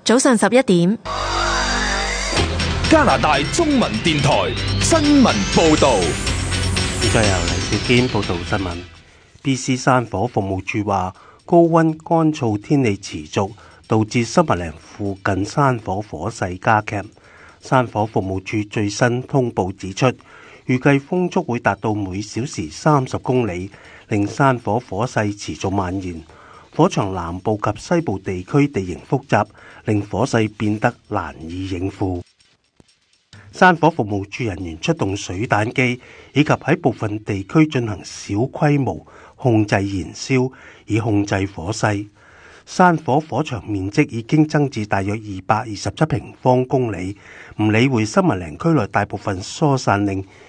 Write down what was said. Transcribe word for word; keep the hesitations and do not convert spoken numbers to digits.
早上十一點， 加拿大中文電台新聞報道。 而家由黎兆堅報道新聞。B C 山火服務處話，高溫乾燥天氣持續，導致森文嶺附近山火火勢加劇。山火服務處最新通報指出，預計風速會達到每小時三十公里，令山火火勢持續蔓延。火場南部及西部地區地形複雜，令火勢變得難以應付。山火服務處人員出動水彈機，以及喺部分地區進行小規模控制燃燒，以控制火勢。山火火場面積已經增至大約二百二十七平方公里，唔理會森文嶺區內大部分疏散令